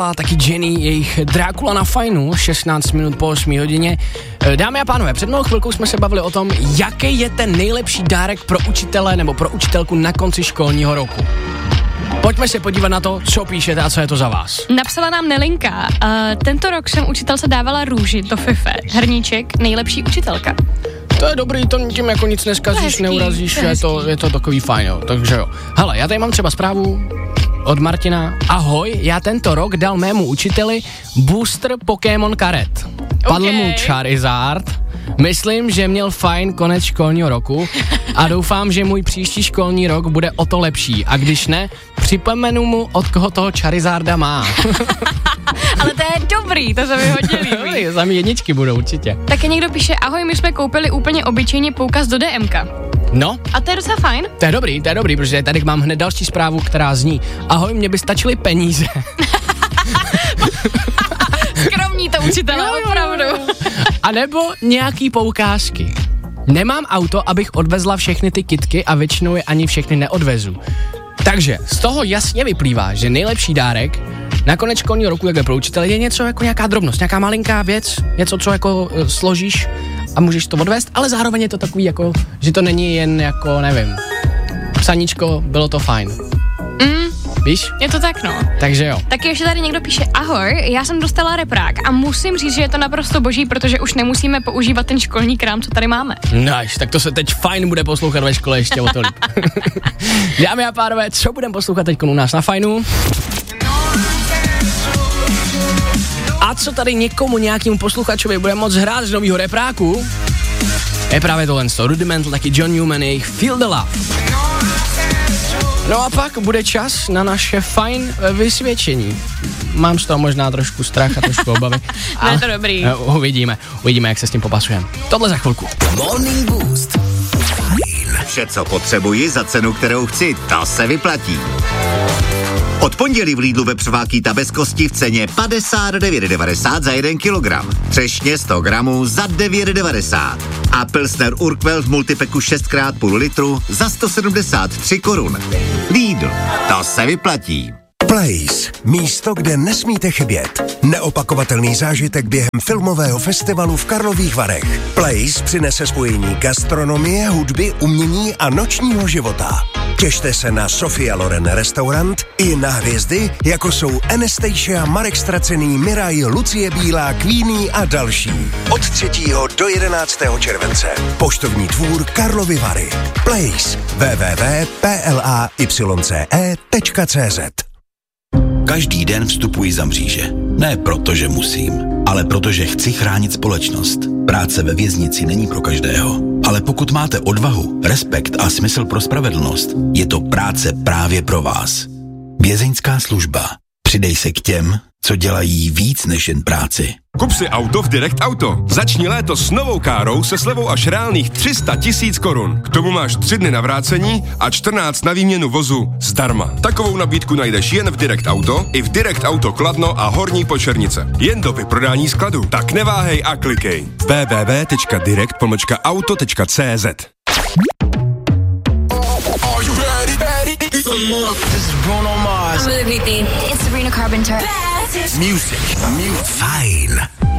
a taky Jenny, jejich Drákula na fajnu, 16 minut po 8 hodině. Dámy a pánové, před malou chvilkou jsme se bavili o tom, jaký je ten nejlepší dárek pro učitele nebo pro učitelku na konci školního roku. Pojďme se podívat na to, co píšete a co je to za vás. Napsala nám Nelinka. Tento rok jsem učitelce dávala růži do fife. Hrníček, nejlepší učitelka. To je dobrý, to tím jako nic neskazíš, neurazíš, je to takový fajn, jo. Takže jo. Hele, já tady mám třeba zprávu od Martina. Ahoj, já tento rok dal mému učiteli booster Pokémon karet. Padl mu Charizard. Myslím, že měl fajn konec školního roku a doufám, že můj příští školní rok bude o to lepší. A když ne, připomenu mu, od koho toho Charizarda má. Ale to je dobrý, to se mi hodně líbí. Sami jedničky budou určitě. Taky někdo píše, ahoj, my jsme koupili úplně obyčejně poukaz do DMka. No. A to je docela fajn. To je dobrý, protože tady mám hned další zprávu, která zní. Ahoj, mně by stačily peníze. Skromní to učitelé, opravdu. A nebo nějaký poukázky. Nemám auto, abych odvezla všechny ty kitky a většinou je ani všechny neodvezu. Takže z toho jasně vyplývá, že nejlepší dárek na konec školního roku, jak pro učitele, je něco jako nějaká drobnost, nějaká malinká věc, něco, co jako složíš a můžeš to odvést, ale zároveň je to takový jako, že to není jen jako, nevím, psaníčko, bylo to fajn. Víš? Je to tak, no. Takže jo. Taky ještě tady někdo píše, ahoj, já jsem dostala reprák a musím říct, že je to naprosto boží, protože už nemusíme používat ten školní krám, co tady máme. Nice, tak to se teď fajn bude poslouchat ve škole ještě o to líp. Dámy a pánové, co budeme poslouchat teď u nás na fajnu? A co tady někomu, nějakému posluchačovi bude moc hrát z novýho repráku? Je právě tohle Rudimental, taky John Newman, jejich Feel the Love. No a pak bude čas na naše fajn vysvědčení. Mám z toho možná trošku strach a trošku obavy. Je to dobrý. Uvidíme, jak se s tím popasujeme. Tohle za chvilku. Morning Boost. Vše, co potřebuji za cenu, kterou chci, to se vyplatí. Od pondělí v Lidlu vepřová bez kosti v ceně 59,90 za 1 kilogram. Třešně 100 gramů za 9,90. A Pilsner Urquell v multipeku 6x půl litru za 173 korun. Lidl, to se vyplatí. Place, místo, kde nesmíte chybět. Neopakovatelný zážitek během filmového festivalu v Karlových Varech. Place přinese spojení gastronomie, hudby, umění a nočního života. Těšte se na Sofia Loren restaurant i na hvězdy, jako jsou Anastasia, Marek Stracený, Miraj, Lucie Bílá, Queenie a další. Od 3. do 11. července. Poštovní dvůr Karlovy Vary. Place. www.playce.cz. Každý den vstupuji za mříže. Ne proto, že musím, ale protože chci chránit společnost. Práce ve věznici není pro každého. Ale pokud máte odvahu, respekt a smysl pro spravedlnost, je to práce právě pro vás. Vězeňská služba. Přidej se k těm, co dělají víc než jen práci. Kup si auto v Direct Auto. Začni léto s novou károu se slevou až reálných 300 000 korun. K tomu máš 3 dny na vrácení a 14 na výměnu vozu zdarma. Takovou nabídku najdeš jen v Direct Auto, i v Direct Auto Kladno a Horní Počernice. Jen do vyprodání skladu. Tak neváhej a klikej. www.direct-auto.cz. This is Bruno Mars. I'm Lily It's Sabrina Carpenter. Music. Fine.